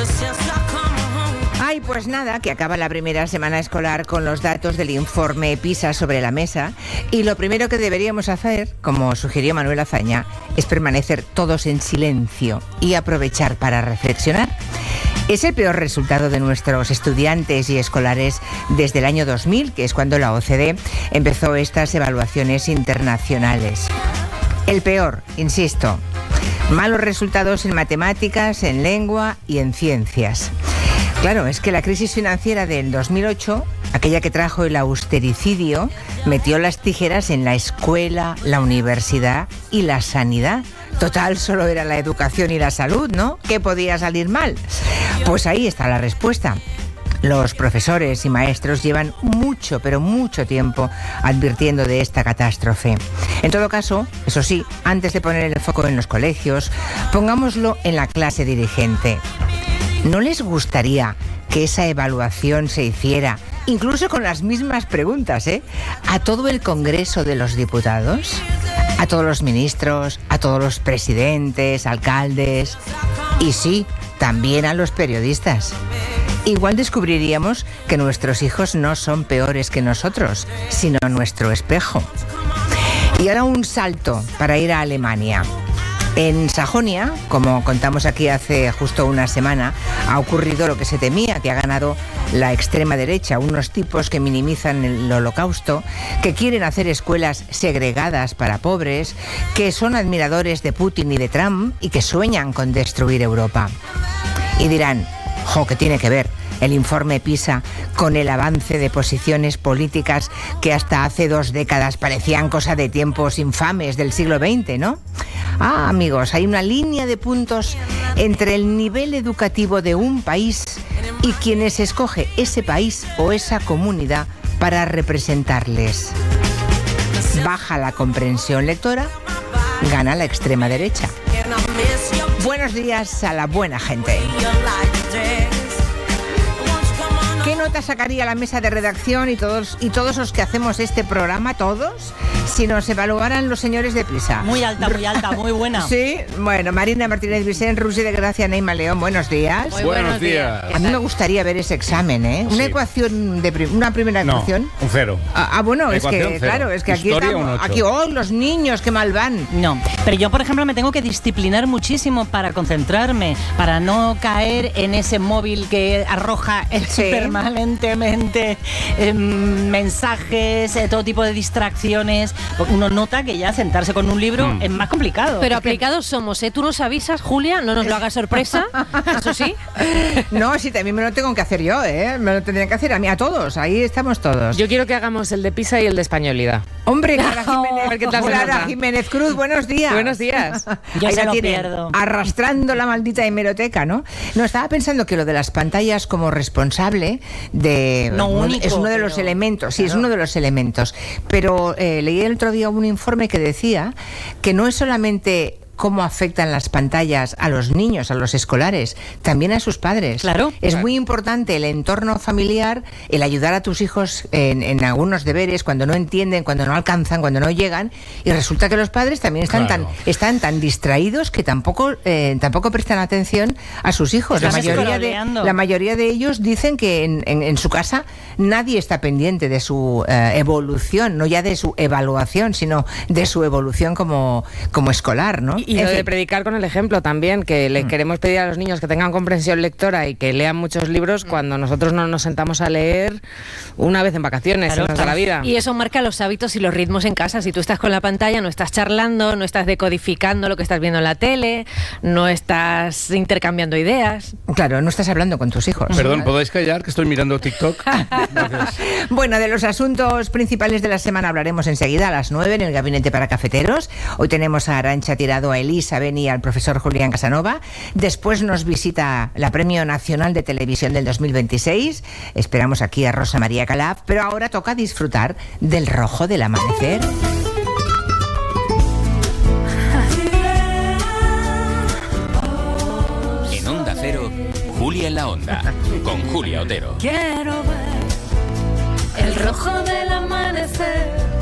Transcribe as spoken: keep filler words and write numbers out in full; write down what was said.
Ay, pues nada, que acaba la primera semana escolar con los datos del informe PISA sobre la mesa y lo primero que deberíamos hacer, como sugirió Manuel Azaña, es permanecer todos en silencio y aprovechar para reflexionar. Es el peor resultado de nuestros estudiantes y escolares desde el año dos mil, que es cuando la O C D E empezó estas evaluaciones internacionales. El peor, insisto, malos resultados en matemáticas, en lengua y en ciencias. Claro, es que la crisis financiera del dos mil ocho, aquella que trajo el austericidio, metió las tijeras en la escuela, la universidad y la sanidad. Total, solo era la educación y la salud, ¿no? ¿Qué podía salir mal? Pues ahí está la respuesta. Los profesores y maestros llevan mucho, pero mucho tiempo advirtiendo de esta catástrofe. En todo caso, eso sí, antes de poner el foco en los colegios, pongámoslo en la clase dirigente. ¿No les gustaría que esa evaluación se hiciera, incluso con las mismas preguntas, ¿eh?, a todo el Congreso de los Diputados? A todos los ministros, a todos los presidentes, alcaldes y sí, también a los periodistas. Igual descubriríamos que nuestros hijos no son peores que nosotros, sino nuestro espejo. Y ahora un salto para ir a Alemania. En Sajonia, como contamos aquí hace justo una semana, ha ocurrido lo que se temía, que ha ganado la extrema derecha, unos tipos que minimizan el holocausto, que quieren hacer escuelas segregadas para pobres, que son admiradores de Putin y de Trump y que sueñan con destruir Europa. Y dirán, jo, ¿qué tiene que ver el informe PISA con el avance de posiciones políticas que hasta hace dos décadas parecían cosa de tiempos infames del siglo veinte, ¿no? Ah, amigos, hay una línea de puntos entre el nivel educativo de un país y quienes escoge ese país o esa comunidad para representarles. Baja la comprensión lectora, gana la extrema derecha. Buenos días a la buena gente. ¿Qué nota sacaría la mesa de redacción y todos y todos los que hacemos este programa, todos, si nos evaluaran los señores de PISA? Muy alta, muy alta, muy buena. Sí, bueno, Marina Martínez Vicent, Rusi de Gracia, Neima León, buenos días. Muy buenos días. A mí me gustaría ver ese examen, ¿eh? Una Sí. ecuación, de prim- una primera No, ecuación. un cero. Ah, ah, bueno, es Ecuación que, cero. claro, es que aquí Historia, estamos, un ocho. aquí, oh, los niños, qué mal van. No, pero yo, por ejemplo, me tengo que disciplinar muchísimo para concentrarme, para no caer en ese móvil que arroja eh, Sí. permanentemente eh, mensajes, eh, todo tipo de distracciones. Uno nota que ya sentarse con un libro Mm. es más complicado. Pero aplicados somos, ¿eh? Tú nos avisas, Julia, no nos lo hagas sorpresa, eso sí. No, sí, también me lo tengo que hacer yo, ¿eh? Me lo tendrían que hacer a mí, a todos, ahí estamos todos. Yo quiero que hagamos el de PISA y el de españolidad. Hombre, Clara No. Jiménez, A ver qué tal se Clara nota. Jiménez Cruz, buenos días. Buenos días. Yo Ahí se la lo tienen, pierdo. arrastrando la maldita hemeroteca, ¿no? No, estaba pensando que lo de las pantallas como responsable de... No único, es uno de pero- los elementos, sí, es claro. uno de los elementos. Pero eh, leí el otro día un informe que decía que no es solamente cómo afectan las pantallas a los niños, a los escolares, también a sus padres. Claro. Es muy importante el entorno familiar, el ayudar a tus hijos en, en algunos deberes cuando no entienden, cuando no alcanzan, cuando no llegan, y resulta que los padres también están Claro. tan están tan distraídos que tampoco eh, tampoco prestan atención a sus hijos. La Están mayoría de scrolleando. la mayoría de ellos dicen que en, en- en su casa nadie está pendiente de su eh, evolución, no ya de su evaluación, sino de su evolución como como escolar, ¿no? Y En lo de fin. predicar con el ejemplo también, que le Mm. queremos pedir a los niños que tengan comprensión lectora y que lean muchos libros cuando nosotros no nos sentamos a leer una vez en vacaciones, Claro, si nos da la vida. Y eso marca los hábitos y los ritmos en casa. Si tú estás con la pantalla, no estás charlando, no estás decodificando lo que estás viendo en la tele, no estás intercambiando ideas. Claro, no estás hablando con tus hijos. Perdón, ¿podéis callar que estoy mirando TikTok? Gracias. Bueno, de los asuntos principales de la semana hablaremos enseguida a las nueve en el Gabinete para Cafeteros. Hoy tenemos a Arantxa Tirado, a Elisa Beni y al profesor Julián Casanova. Después nos visita la Premio Nacional de Televisión del dos mil veintiséis. Esperamos aquí a Rosa María Calaf, pero ahora toca disfrutar del rojo del amanecer. En Onda Cero, Julia en la Onda, con Julia Otero. Quiero ver el rojo del amanecer